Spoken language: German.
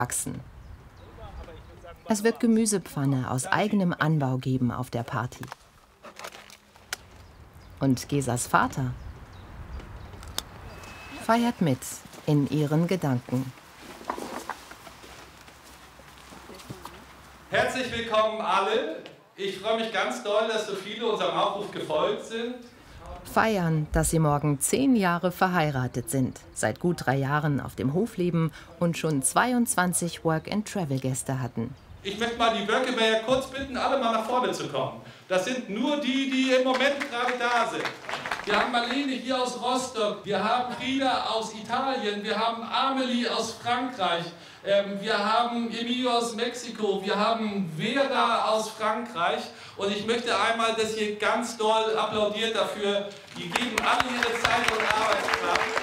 wachsen. Es wird Gemüsepfanne aus eigenem Anbau geben auf der Party. Und Gesas Vater feiert mit in ihren Gedanken. Herzlich willkommen alle. Ich freue mich ganz doll, dass so viele unserem Aufruf gefolgt sind. Feiern, dass sie morgen 10 Jahre verheiratet sind, seit gut 3 Jahren auf dem Hof leben und schon 22 Work-and-Travel-Gäste hatten. Ich möchte mal die Böckemeyer kurz bitten, alle mal nach vorne zu kommen. Das sind nur die, die im Moment gerade da sind. Wir haben Marlene hier aus Rostock, wir haben Frieda aus Italien, wir haben Amelie aus Frankreich, wir haben Emilio aus Mexiko, wir haben Vera aus Frankreich. Und ich möchte einmal das hier ganz doll applaudieren dafür. Die geben alle ihre Zeit und Arbeitskraft.